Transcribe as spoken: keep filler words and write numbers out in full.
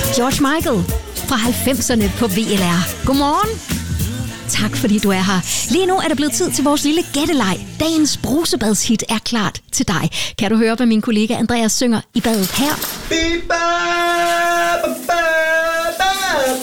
George Michael fra halvfemserne på V L R. Godmorgen. Tak fordi du er her. Lige nu er det blevet tid til vores lille gætteleg. Dagens brusebadshit er klart til dig. Kan du høre, hvad min kollega Andreas synger i badet her? Biba, biba.